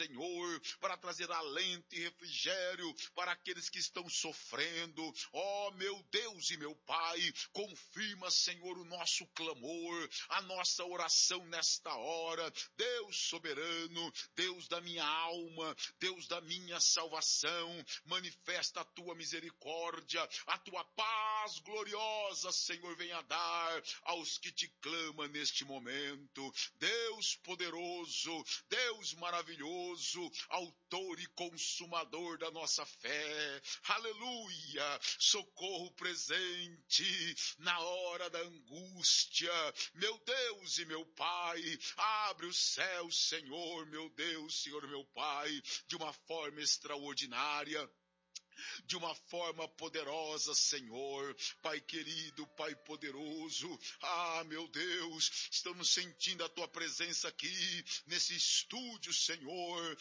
Senhor, para trazer alento e refrigério para aqueles que estão sofrendo. Ó meu Deus e meu Pai, confirma, Senhor, o nosso clamor, a nossa oração nesta hora. Deus soberano, Deus da minha alma, Deus da minha salvação, manifesta a tua misericórdia, a tua paz gloriosa, Senhor, venha dar aos que te clamam neste momento. Deus poderoso, Deus maravilhoso, autor e consumador da nossa fé, aleluia, socorro presente na hora da angústia, meu Deus e meu Pai, abre o céu, Senhor, meu Deus, Senhor, meu Pai, de uma forma extraordinária, de uma forma poderosa, Senhor. Pai querido, Pai poderoso, meu Deus, estamos sentindo a tua presença aqui nesse estúdio, Senhor,